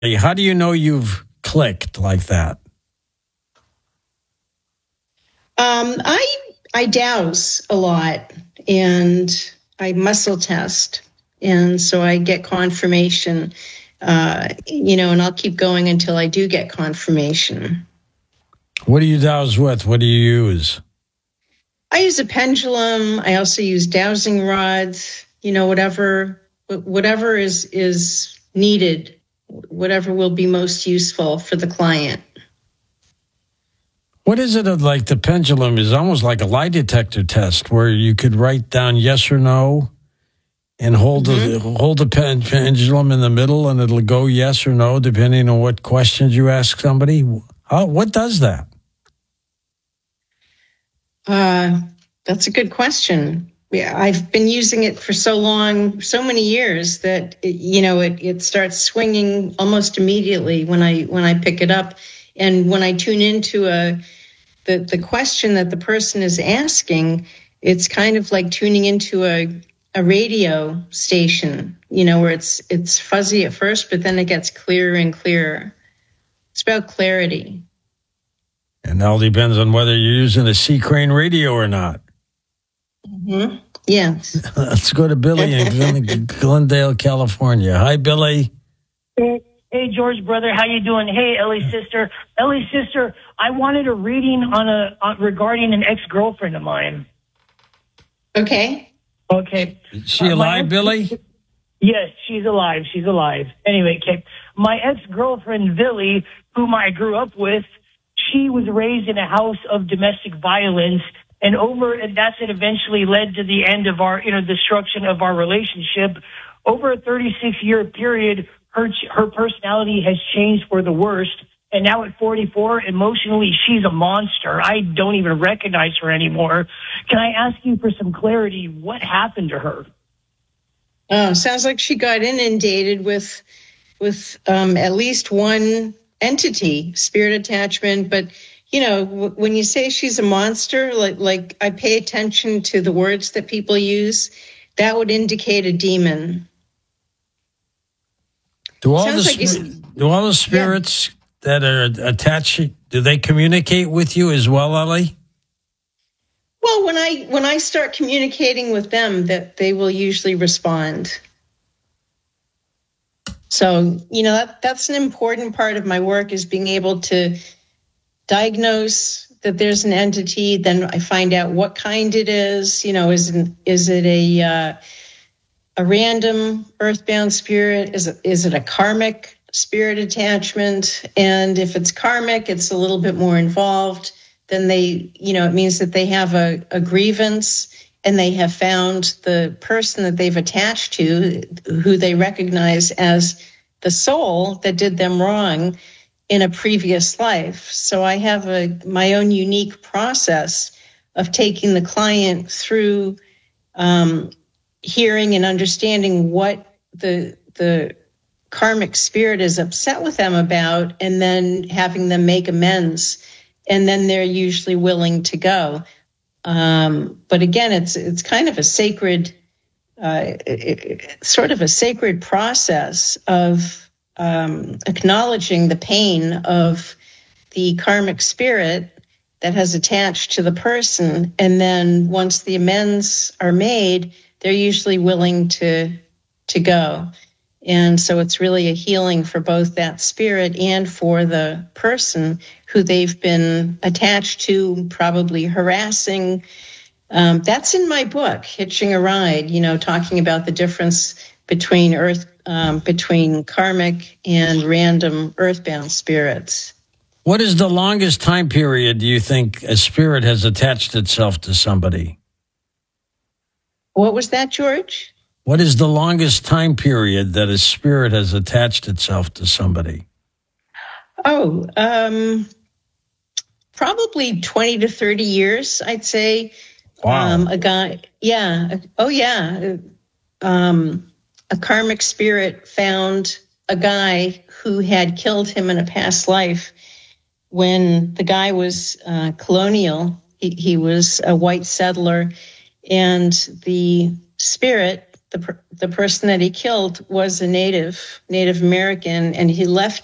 How do you know you've clicked like that? I douse a lot and I muscle test. And so I get confirmation, and I'll keep going until I do get confirmation. What do you douse with? What do you use? I use a pendulum. I also use dowsing rods, whatever is needed, whatever will be most useful for the client. What is it like the pendulum is almost like a lie detector test where you could write down yes or no and hold the pendulum in the middle and it'll go yes or no depending on what questions you ask somebody? What does that? That's a good question. Yeah, I've been using it for so long, so many years that it starts swinging almost immediately when I pick it up, and when I tune into the question that the person is asking, it's kind of like tuning into a radio station, where it's fuzzy at first, but then it gets clearer and clearer. It's about clarity. And it all depends on whether you're using a C Crane radio or not. Mm-hmm. Yes. Let's go to Billy in Glendale, California. Hi, Billy. Hey, George, brother. How you doing? Hey, Ellie's sister. Ellie's sister, I wanted a reading regarding an ex-girlfriend of mine. Okay. Is she alive, Billy? Yes, she's alive. She's alive. Anyway, my ex-girlfriend, Billy, whom I grew up with, she was raised in a house of domestic violence, and that's it eventually led to the end of our, destruction of our relationship. Over a 36-year period, her personality has changed for the worst, and now at 44, emotionally, she's a monster. I don't even recognize her anymore. Can I ask you for some clarity? What happened to her? Oh, sounds like she got inundated with at least one entity, spirit attachment. But, when you say she's a monster, like I pay attention to the words that people use, that would indicate a demon. Do all the spirits that are attached, do they communicate with you as well, Ellie? Well, when I start communicating with them, that they will usually respond. So, that's an important part of my work, is being able to diagnose that there's an entity. Then I find out what kind it is. Is it a random earthbound spirit? Is it a karmic spirit attachment? And if it's karmic, it's a little bit more involved. Then it means that they have a grievance, and they have found the person that they've attached to, who they recognize as the soul that did them wrong in a previous life. So I have my own unique process of taking the client through hearing and understanding what the karmic spirit is upset with them about, and then having them make amends. And then they're usually willing to go. But again, it's kind of a sacred, sort of a sacred process of acknowledging the pain of the karmic spirit that has attached to the person. And then once the amends are made, they're usually willing to go. And so it's really a healing for both that spirit and for the person who they've been attached to, probably harassing. That's in my book, Hitching a Ride, talking about the difference between between karmic and random earthbound spirits. What is the longest time period do you think a spirit has attached itself to somebody? What was that, George? What is the longest time period that a spirit has attached itself to somebody? Oh, probably 20 to 30 years, I'd say. Wow. A guy, yeah. Oh, yeah. A karmic spirit found a guy who had killed him in a past life. When the guy was colonial, he was a white settler, and the spirit the person that he killed was a Native American, and he left